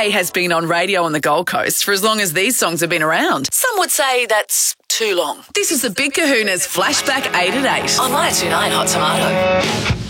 K has been on radio on the Gold Coast for as long as these songs have been around. Some would say that's too long. This is the Big Kahuna's Flashback 8 at 8 on 92.9 Hot Tomato.